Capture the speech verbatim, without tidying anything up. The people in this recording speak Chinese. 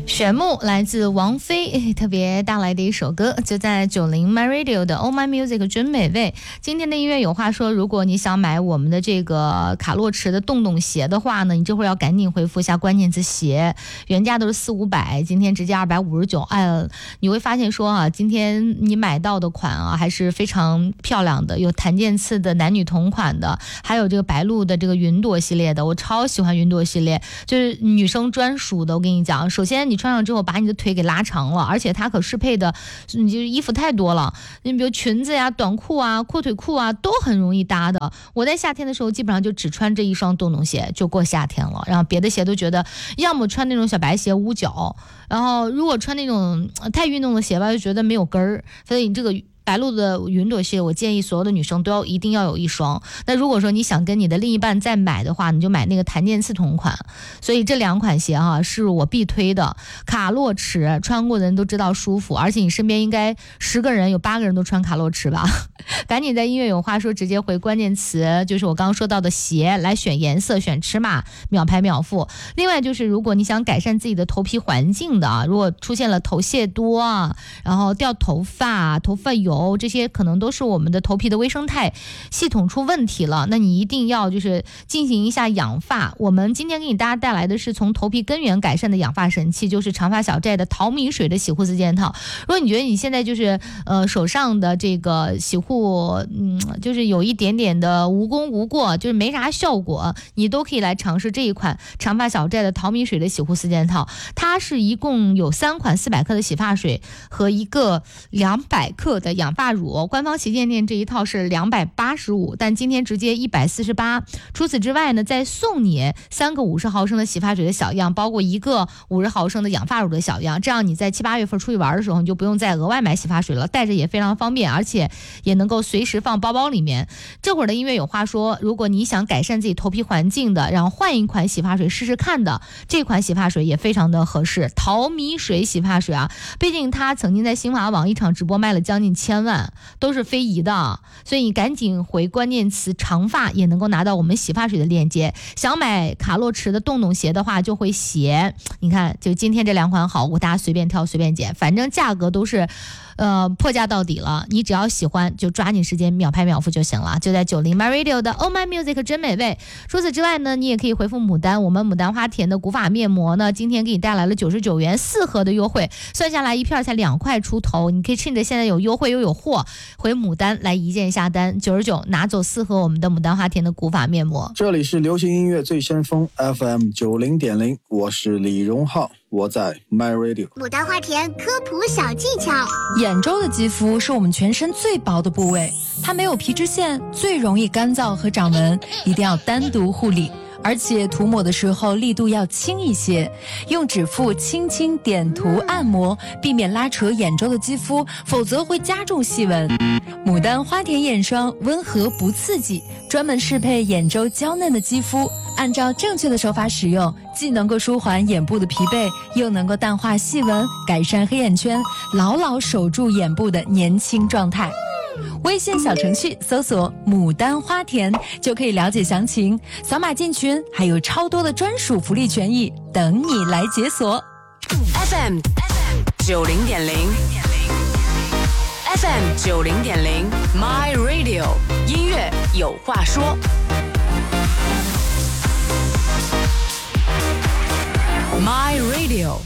玄木来自王菲，特别带来的一首歌，就在九零 My Radio 的 Oh My Music 真美味。今天的音乐有话说，如果你想买我们的这个卡洛驰的洞洞鞋的话呢，你这会儿要赶紧回复一下关键词鞋，原价都是四五百，今天直接二百五十九。哎，你会发现说啊，今天你买到的款啊还是非常漂亮的，有弹键刺的男女同款的，还有这个白鹿的这个云朵系列的，我超喜欢云朵系列，就是女生专属的。我跟你讲，首先你穿上之后把你的腿给拉长了，而且它可适配的你就是衣服太多了，你比如裙子呀、短裤啊、阔腿裤啊都很容易搭的。我在夏天的时候基本上就只穿这一双洞洞鞋就过夏天了，然后别的鞋都觉得要么穿那种小白鞋捂脚，然后如果穿那种太运动的鞋吧就觉得没有跟儿，所以你这个白鹿的云朵鞋我建议所有的女生都要一定要有一双。那如果说你想跟你的另一半再买的话，你就买那个弹键刺同款。所以这两款鞋哈、啊、是我必推的，卡洛驰穿过的人都知道舒服，而且你身边应该十个人有八个人都穿卡洛驰吧。赶紧在音乐有话说直接回关键词，就是我刚刚说到的鞋来选颜色选尺码，秒拍秒付。另外就是如果你想改善自己的头皮环境的啊，如果出现了头屑多啊，然后掉头发头发油，这些可能都是我们的头皮的微生态系统出问题了，那你一定要就是进行一下养发。我们今天给你大家带来的是从头皮根源改善的养发神器，就是长发小寨的淘米水的洗护四件套。如果你觉得你现在就是呃手上的这个洗护嗯就是有一点点的无功无过，就是没啥效果，你都可以来尝试这一款长发小寨的淘米水的洗护四件套。它是一共有三款四百克的洗发水和一个两百克的养发乳，官方旗舰店这一套是两百八十五，但今天直接一百四十八。除此之外呢，再送你三个五十毫升的洗发水的小样，包括一个五十毫升的养发乳的小样，这样你在七八月份出去玩的时候，你就不用再额外买洗发水了，带着也非常方便，而且也能够随时放包包里面。这会儿的音乐有话说，如果你想改善自己头皮环境的，然后换一款洗发水试试看的，这款洗发水也非常的合适。淘米水洗发水啊，毕竟它曾经在新华网一场直播卖了将近千万，都是非遗的，所以你赶紧回关键词长发也能够拿到我们洗发水的链接。想买卡洛驰的洞洞鞋的话就会鞋，你看就今天这两款好，我大家随便挑随便捡，反正价格都是呃破价到底了，你只要喜欢就抓紧时间秒拍秒付就行了，就在九零 My Radio 的 Oh My Music 真美味。除此之外呢，你也可以回复牡丹，我们牡丹花田的古法面膜呢今天给你带来了九十九元四盒的优惠，算下来一片才两块出头，你可以趁着现在有优惠又有货，回牡丹来一键下单，九十九拿走四盒我们的牡丹花田的古法面膜。 这里是流行音乐最先锋 F M 九零点零，我是李荣浩，我在 My Radio。 牡丹花田科普小技巧。 眼周的肌肤是我们全身最薄的部位，它没有皮脂腺，最容易干燥和长纹，一定要单独护理，而且涂抹的时候力度要轻一些，用指腹轻轻点涂按摩，避免拉扯眼周的肌肤，否则会加重细纹。牡丹花田眼霜温和不刺激，专门适配眼周娇嫩的肌肤，按照正确的手法使用，既能够舒缓眼部的疲惫，又能够淡化细纹，改善黑眼圈，牢牢守住眼部的年轻状态。微信小程序搜索牡丹花田就可以了解详情，扫码进群还有超多的专属福利权益等你来解锁。 F M 九零点零 F M 九零点零 My Radio 音乐有话说。 My Radio